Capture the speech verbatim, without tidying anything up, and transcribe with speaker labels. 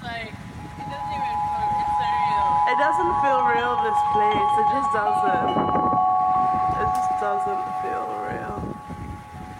Speaker 1: like, it doesn't even feel, it's surreal.
Speaker 2: It doesn't feel real, this place. It just doesn't. It just doesn't feel